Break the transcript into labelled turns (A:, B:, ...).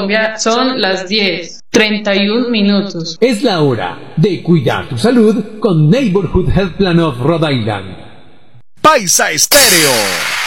A: Colombia son las 10:31.
B: Es la hora de cuidar tu salud con Neighborhood Health Plan of Rhode Island.
C: Paisa Estéreo.